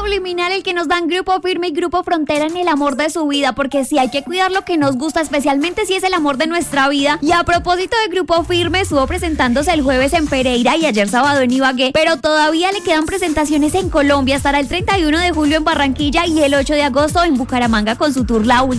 subliminal el que nos dan Grupo Firme y Grupo Frontera en el amor de su vida, porque sí hay que cuidar lo que nos gusta, especialmente si es el amor de nuestra vida. Y a propósito de Grupo Firme, estuvo presentándose el jueves en Pereira y ayer sábado en Ibagué, pero todavía le quedan presentaciones en Colombia. Estará el 31 de julio en Barranquilla y el 8 de agosto en Bucaramanga con su tour La Última.